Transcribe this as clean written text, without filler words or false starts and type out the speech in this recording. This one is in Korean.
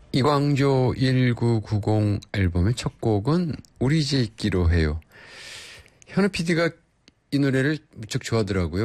이광조 1990 앨범의 첫 곡은 우리 이제 있기로 해요. 현우 PD가 이 노래를 무척 좋아하더라고요.